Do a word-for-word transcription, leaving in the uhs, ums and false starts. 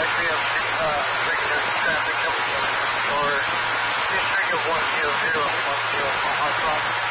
we have uh, regular traffic coming from or District of one zero zero one zero on Hot Rock.